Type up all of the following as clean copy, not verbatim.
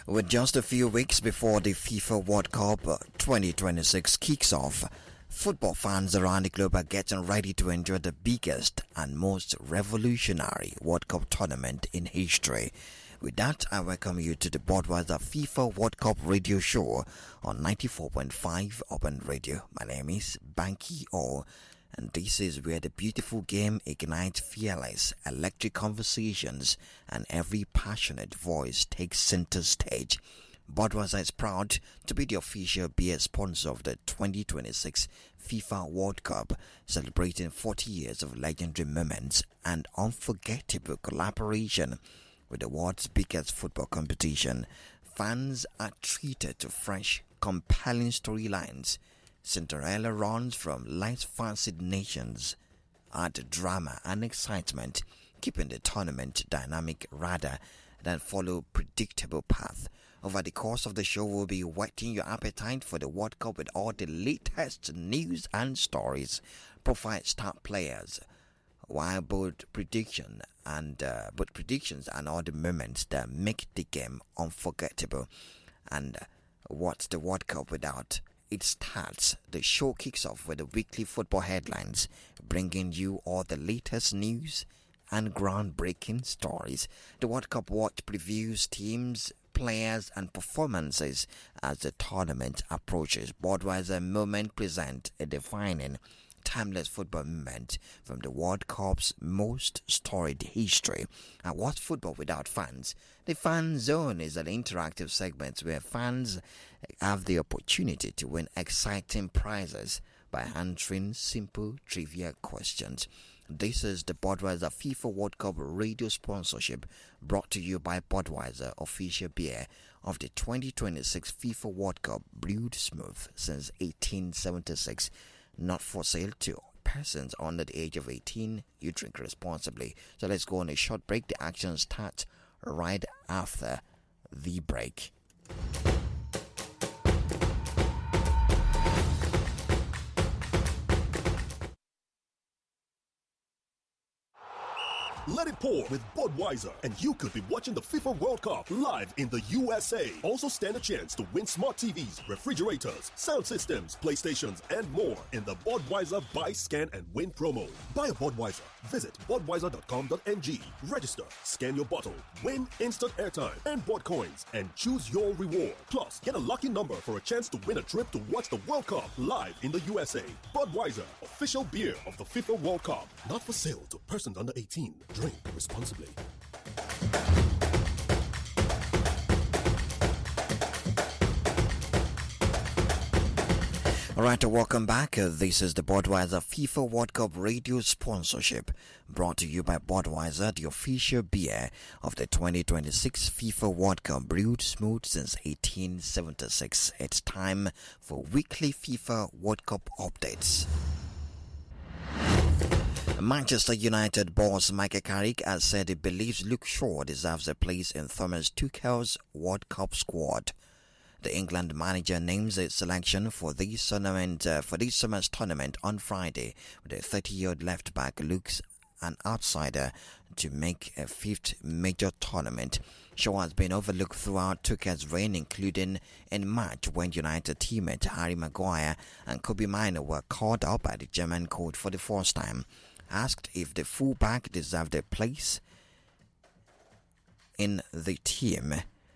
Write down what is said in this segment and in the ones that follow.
With just a few weeks before the FIFA World Cup 2026 kicks off, football fans around the globe are getting ready to enjoy the biggest and most revolutionary World Cup tournament in history. With that, I welcome you to the Budweiser FIFA World Cup radio show on 94.5 Open Radio. My name is Banky O, and this is where the beautiful game ignites fearless, electric conversations and every passionate voice takes center stage. Budweiser is proud to be the official beer sponsor of the 2026 FIFA World Cup, celebrating 40 years of legendary moments and unforgettable collaboration with the world's biggest football competition. Fans are treated to fresh, compelling storylines. Cinderella runs from less fancied nations add drama and excitement, keeping the tournament dynamic rather than follow predictable path. Over the course of the show, we'll be whetting your appetite for the World Cup with all the latest news and stories, profile star players, while both predictions and all the moments that make the game unforgettable. And what's the World Cup without? It starts. The show kicks off with the weekly football headlines, bringing you all the latest news and groundbreaking stories. The World Cup watch previews teams, players and performances as the tournament approaches. Budweiser Moment present a defining, timeless football moment from the World Cup's most storied history. And what's football without fans? The Fan Zone is an interactive segment where fans have the opportunity to win exciting prizes by answering simple trivia questions. This is the Budweiser FIFA World Cup radio sponsorship, brought to you by Budweiser, official beer of the 2026 FIFA World Cup, brewed smooth since 1876. Not for sale to persons under the age of 18. You drink responsibly. So let's go on a short break. The action starts right after the break. Let it pour with Budweiser, and you could be watching the FIFA World Cup live in the USA. Also stand a chance to win smart TVs, refrigerators, sound systems, PlayStations, and more in the Budweiser Buy, Scan, and Win promo. Buy a Budweiser. Visit budweiser.com.ng. Register, scan your bottle, win instant airtime and Bud coins, and choose your reward. Plus, get a lucky number for a chance to win a trip to watch the World Cup live in the USA. Budweiser, official beer of the FIFA World Cup. Not for sale to persons under 18. Drink responsibly. Alright, welcome back. This is the Budweiser FIFA World Cup radio sponsorship, brought to you by Budweiser, the official beer of the 2026 FIFA World Cup, brewed smooth since 1876. It's time for weekly FIFA World Cup updates. Manchester United boss Michael Carrick has said he believes Luke Shaw deserves a place in Thomas Tuchel's World Cup squad. The England manager names a selection for this summer's tournament on Friday, with a 30-year left back looks an outsider to make a fifth major tournament. Shaw has been overlooked throughout Tuchel's reign, including in March when United teammate Harry Maguire and Kobe Mino were called up by the German coach for the first time. Asked if the fullback deserved a place in the team,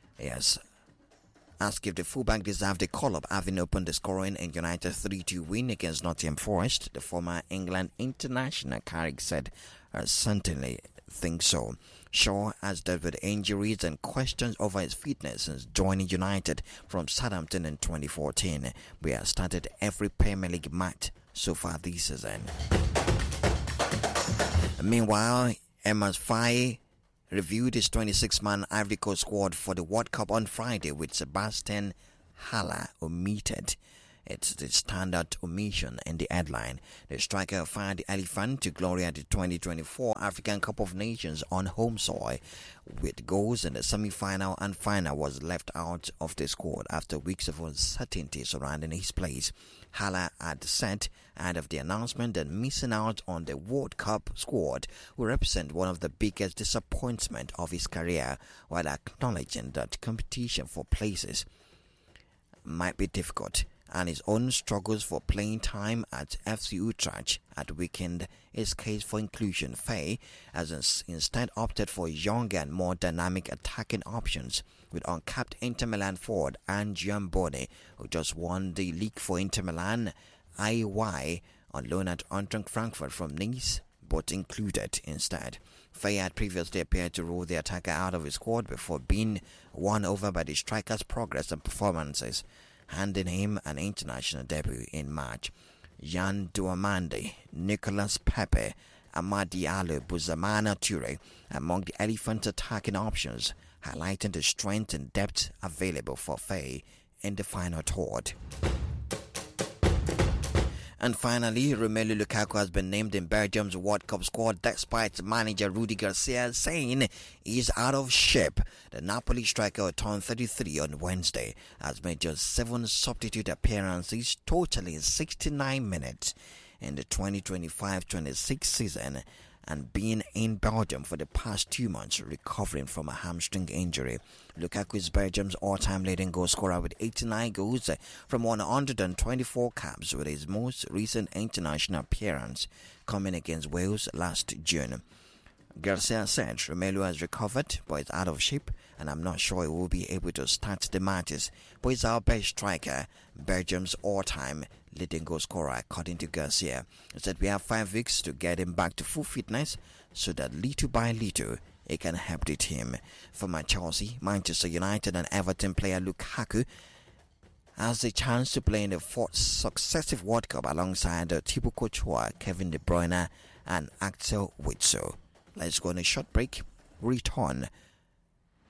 asked if the fullback deserved a call-up having opened the scoring in United's 3-2 win against Nottingham Forest. The former England international, Carrick said, certainly think so. Shaw has dealt with injuries and questions over his fitness since joining United from Southampton in 2014. We have started every Premier League match so far this season. Meanwhile, Emma's Faye reviewed his 26-man Ivory Coast squad for the World Cup on Friday, with Sebastian Haller omitted. It's the standard omission in the headline. The striker fired the elephant to glory at the 2024 African Cup of Nations on home soil. With goals in the semi-final and final, was left out of the squad after weeks of uncertainty surrounding his place. Hala had said ahead of the announcement that missing out on the World Cup squad will represent one of the biggest disappointments of his career, while acknowledging that competition for places might be difficult, and his own struggles for playing time at FC Utrecht had weakened his case for inclusion. Faye has instead opted for younger and more dynamic attacking options, with uncapped Inter Milan forward Angian Bone, who just won the league for Inter Milan, IY, on loan at Eintracht Frankfurt from Nice, but included instead. Faye had previously appeared to rule the attacker out of his squad before being won over by the striker's progress and performances, handing him an international debut in March. Jan Duamande, Nicolas Pepe, Amadi Diallo, Buzamana Toure among the Elephant's attacking options, highlighting the strength and depth available for Faye in the final third. And finally, Romelu Lukaku has been named in Belgium's World Cup squad despite manager Rudi Garcia saying he's out of shape. The Napoli striker, turned 33 on Wednesday, has made just 7 substitute appearances, totaling 69 minutes in the 2025-26 season, and been in Belgium for the past 2 months recovering from a hamstring injury. Lukaku is Belgium's all-time leading goal scorer with 89 goals from 124 caps, with his most recent international appearance coming against Wales last June. Garcia said Romelu has recovered but is out of shape, and I'm not sure he will be able to start the matches, but he's our best striker, Belgium's all-time leading goal scorer, according to Garcia. He said we have 5 weeks to get him back to full fitness so that little by little it can help the team. Former Chelsea, Manchester United and Everton player Lukaku has the chance to play in the 4th successive World Cup alongside Thibaut Courtois, Kevin De Bruyne and Axel Witsel. Let's go on a short break. Return